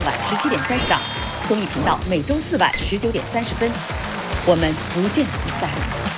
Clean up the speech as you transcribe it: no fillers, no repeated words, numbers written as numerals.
晚17:30档，综艺频道每周4晚19:30，我们不见不散。